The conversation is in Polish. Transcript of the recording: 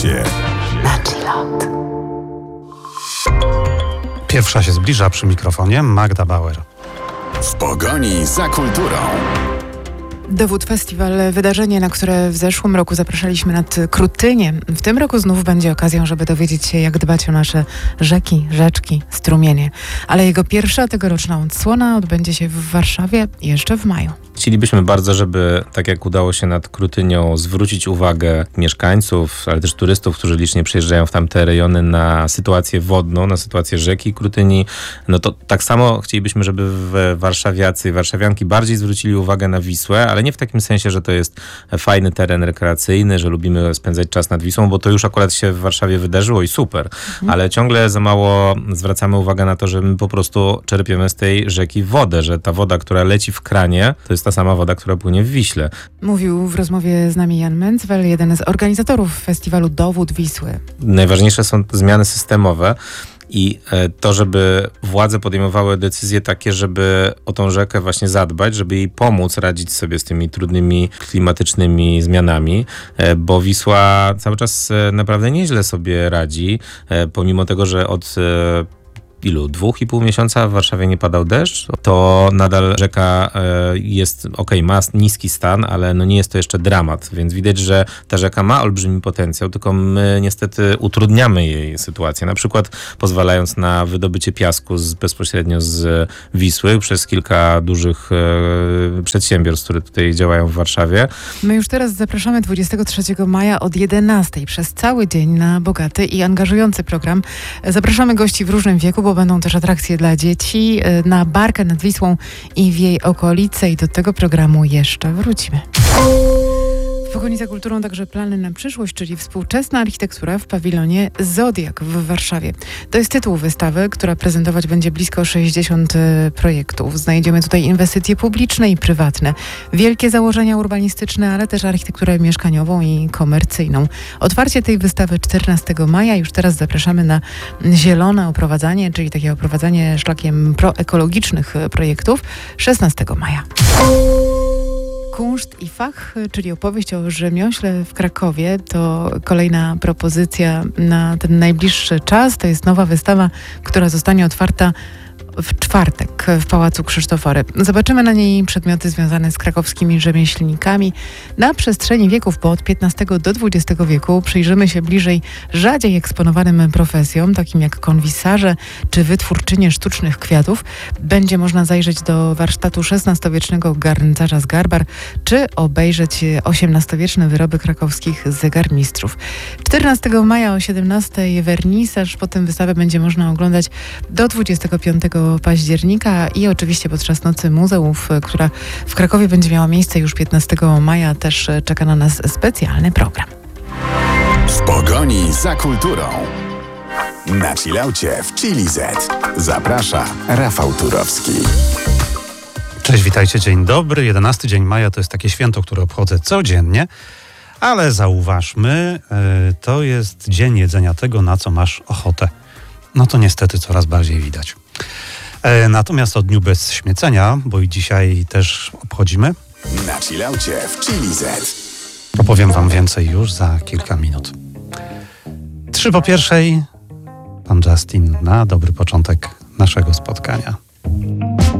chillaucie. Na chillout. Pierwsza się zbliża przy mikrofonie Magda Bauer. W pogoni za kulturą. Dowód Festiwal, wydarzenie, na które w zeszłym roku zapraszaliśmy nad Krutynię. W tym roku znów będzie okazją, żeby dowiedzieć się, jak dbać o nasze rzeki, rzeczki, strumienie. Ale jego pierwsza tegoroczna odsłona odbędzie się w Warszawie jeszcze w maju. Chcielibyśmy bardzo, żeby, tak jak udało się nad Krutynią, zwrócić uwagę mieszkańców, ale też turystów, którzy licznie przyjeżdżają w tamte rejony na sytuację wodną, na sytuację rzeki Krutyni. No to tak samo chcielibyśmy, żeby warszawiacy i warszawianki bardziej zwrócili uwagę na Wisłę, ale nie w takim sensie, że to jest fajny teren rekreacyjny, że lubimy spędzać czas nad Wisłą, bo to już akurat się w Warszawie wydarzyło i super, ale ciągle za mało zwracamy uwagę na to, że my po prostu czerpiemy z tej rzeki wodę, że ta woda, która leci w kranie, to jest ta sama woda, która płynie w Wiśle. Mówił w rozmowie z nami Jan Mencwel, jeden z organizatorów festiwalu Dowód Wisły. Najważniejsze są zmiany systemowe i to, żeby władze podejmowały decyzje takie, żeby o tą rzekę właśnie zadbać, żeby jej pomóc radzić sobie z tymi trudnymi klimatycznymi zmianami, bo Wisła cały czas naprawdę nieźle sobie radzi, pomimo tego, że od 2,5 miesiąca w Warszawie nie padał deszcz, to nadal rzeka jest, ma niski stan, ale no nie jest to jeszcze dramat, więc widać, że ta rzeka ma olbrzymi potencjał, tylko my niestety utrudniamy jej sytuację, na przykład pozwalając na wydobycie piasku bezpośrednio z Wisły przez kilka dużych przedsiębiorstw, które tutaj działają w Warszawie. My już teraz zapraszamy 23 maja od 11 przez cały dzień na bogaty i angażujący program. Zapraszamy gości w różnym wieku, bo będą też atrakcje dla dzieci, na barkę nad Wisłą i w jej okolice, i do tego programu jeszcze wrócimy. W pogoni za kulturą także plany na przyszłość, czyli współczesna architektura w pawilonie Zodiak w Warszawie. To jest tytuł wystawy, która prezentować będzie blisko 60 projektów. Znajdziemy tutaj inwestycje publiczne i prywatne, wielkie założenia urbanistyczne, ale też architekturę mieszkaniową i komercyjną. Otwarcie tej wystawy 14 maja. Już teraz zapraszamy na zielone oprowadzanie, czyli takie oprowadzanie szlakiem proekologicznych projektów 16 maja. Kunszt i Fach, czyli opowieść o rzemiośle w Krakowie, to kolejna propozycja na ten najbliższy czas. To jest nowa wystawa, która zostanie otwarta w czwartek w Pałacu Krzysztofory. Zobaczymy na niej przedmioty związane z krakowskimi rzemieślnikami na przestrzeni wieków, bo od XV do XX wieku przyjrzymy się bliżej rzadziej eksponowanym profesjom, takim jak konwisarze czy wytwórczynie sztucznych kwiatów. Będzie można zajrzeć do warsztatu XVI-wiecznego garncarza z Garbar, czy obejrzeć XVIII-wieczne wyroby krakowskich zegarmistrzów. 14 maja o 17 wernisaż, potem wystawę będzie można oglądać do 25 października i oczywiście podczas Nocy Muzeów, która w Krakowie będzie miała miejsce już 15 maja, też czeka na nas specjalny program. W pogoni za kulturą. Na chillaucie w Chili Z. Zaprasza Rafał Turowski. Cześć, witajcie, dzień dobry. 11 dzień maja to jest takie święto, które obchodzę codziennie, ale zauważmy, to jest dzień jedzenia tego, na co masz ochotę. No to niestety coraz bardziej widać. Natomiast o Dniu Bez Śmiecenia, bo i dzisiaj też obchodzimy, Na chillaucie w Chili Z. opowiem wam więcej już za kilka minut. 3 po 1, pan Justin na dobry początek naszego spotkania.